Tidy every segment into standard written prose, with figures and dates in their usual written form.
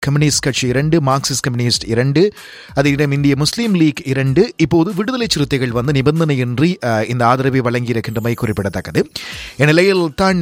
Communist கட்சி 2, Marxist communist 2, அதிடம் இந்திய முஸ்லீம் league 2. இப்போது விடுதலை சிறுத்தைகள் நிபந்தனையின்றி இந்த ஆதரவை வழங்கியிருக்கின்றமை குறிப்பிடத்தக்கது. இந்நிலையில் தான்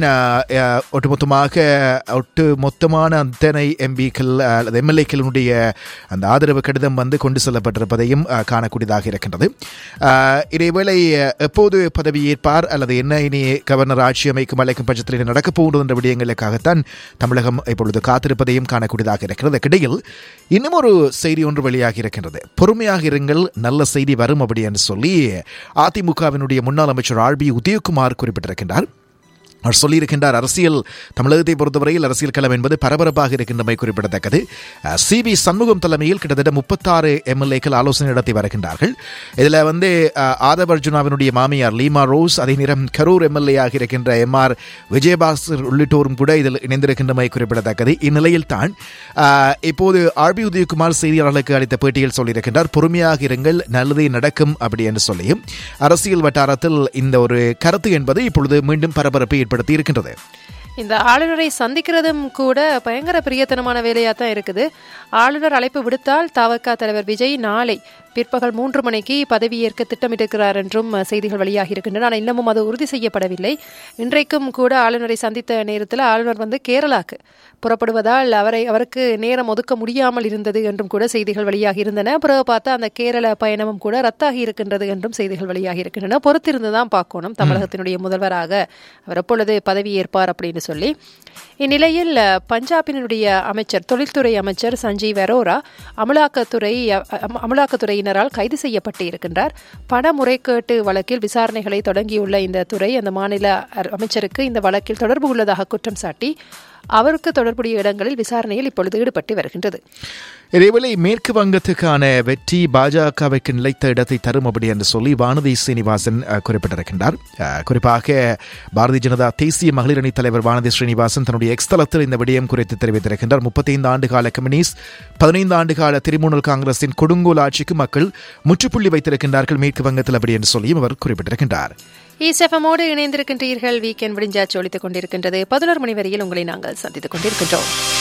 ஒட்டுமொத்தமான அத்தனை எம்பிக்கள் அல்லது எம்எல்ஏக்களுடைய அந்த ஆதரவு கடிதம் கொண்டு செல்லப்பட்டிருப்பதையும் காணக்கூடியதாக இருக்கின்றது. இதேவேளை எப்போது பதவியேற்பார் அல்லது என்ன இனி கவர்னர் ஆட்சி அமைக்கும் அழைக்கும் பட்சத்தில் நடக்கப் போகின்றது என்ற விடயங்களுக்காகத்தான் தமிழகம் இப்பொழுது காத்திருப்பதையும் காணக்கூடியதாக இருக்கிறது. இடையில் இன்னும் ஒரு செய்தி ஒன்று வெளியாகி இருக்கின்றது. பொறுமையாக இருங்கள், நல்ல செய்தி வரும் அப்படி என்று சொல்லி அதிமுகவினுடைய முன்னாள் அமைச்சர் ஆர்பி உதயகுமார் குறிப்பிட்டிருக்கின்றார். அவர் சொல்லியிருக்கின்றார், அரசியல் தமிழகத்தை பொறுத்தவரையில் அரசியல் களம் என்பது பரபரப்பாக இருக்கின்றமை குறிப்பிடத்தக்கது. சிவி சண்முகம் தலைமையில் கிட்டத்தட்ட 36 எம்எல்ஏக்கள் ஆலோசனை நடத்தி வருகின்றார்கள். இதில் ஆதவ் அர்ஜுனாவினுடைய மாமியார் லீமா ரோஸ், அதே நேரம் கரூர் எம்எல்ஏ இருக்கின்ற MR விஜயபாஸ்கர் உள்ளிட்டோரும் கூட இதில் இணைந்திருக்கின்றமை குறிப்பிடத்தக்கது. இந்நிலையில் தான் இப்போது ஆர்பி உதயகுமார் செய்தியாளர்களுக்கு அளித்த பேட்டியில் சொல்லியிருக்கின்றார், பொறுமையாக இருங்கள், நல்லதே நடக்கும் அப்படி என்று சொல்லியும் அரசியல் வட்டாரத்தில் இந்த ஒரு கருத்து என்பது இப்பொழுது மீண்டும் பரபரப்பை ஏற்படுத்தி இருக்கின்றது. இந்த ஆளுநரை சந்திக்கிறதும் கூட பயங்கர பிரியத்தனமான வேலையாக தான் இருக்குது. ஆளுநர் அழைப்பு விடுத்தால் தவக தலைவர் விஜய் நாளை பிற்பகல் 3 மணிக்கு பதவியேற்க திட்டமிட்டிருக்கிறார் என்றும் செய்திகள் வெளியாகி இருக்கின்றன. ஆனால் இன்னமும் அது உறுதி செய்யப்படவில்லை. இன்றைக்கும் கூட ஆளுநரை சந்தித்த நேரத்தில் ஆளுநர் கேரளாக்கு புறப்படுவதால் அவருக்கு நேரம் ஒதுக்க முடியாமல் இருந்தது என்றும் கூட செய்திகள் வெளியாகி இருந்தன. பிறகு பார்த்தா அந்த கேரள பயணமும் கூட ரத்தாகி இருக்கின்றது என்றும் செய்திகள் வெளியாகி இருக்கின்றன. பொறுத்திருந்து தான் பார்க்கணும் தமிழகத்தினுடைய முதல்வராக அவர் எப்பொழுது பதவியேற்பார் அப்படின்னு சொல்லி. இந்நிலையில் பஞ்சாபினுடைய அமைச்சர், தொழில்துறை அமைச்சர் சஞ்சீவ் அரோரா அமலாக்கத்துறையினரால் கைது செய்யப்பட்டு இருக்கின்றார். பண முறைகேட்டு வழக்கில் விசாரணைகளை தொடங்கியுள்ள இந்த துறை அந்த மாநில அமைச்சருக்கு இந்த வழக்கில் தொடர்பு உள்ளதாக குற்றம் சாட்டி அவருக்கு தொடர்புடைய இடங்களில் விசாரணையில் இப்பொழுது ஈடுபட்டு வருகின்றது. இதேவேளை மேற்கு வங்கத்துக்கான வெற்றி பாஜகவுக்கு நிலைத்த இடத்தை தரும் அப்படி என்று சொல்லி வானதி ஸ்ரீனிவாசன் குறிப்பிட்டிருக்கின்றார். குறிப்பாக பாரதிய ஜனதா தேசிய மகளிர் அணி தலைவர் வானதி ஸ்ரீனிவாசன் தன்னுடைய எக்ஸ்தலத்தில் இந்த விடயம் குறித்து தெரிவித்திருக்கின்றார். 35 ஆண்டுகால கம்யூனிஸ்ட், 15 ஆண்டுகால திரிணாமுல் காங்கிரசின் கொடுங்கோல் ஆட்சிக்கு மக்கள் முற்றுப்புள்ளி வைத்திருக்கின்றார்கள் மேற்கு வங்கத்தில் அப்படி என்று சொல்லியும் அவர் குறிப்பிட்டிருக்கின்றார். ஈஸ்எஃப்எம்மோடு இணைந்திருக்கின்றீர்கள். வீக்கெண்ட் விடிஞ்சாச்சு ஒழித்துக் கொண்டிருக்கின்றது. 11 மணி வரையில் உங்களை நாங்கள் சந்தித்துக் கொண்டிருக்கின்றோம்.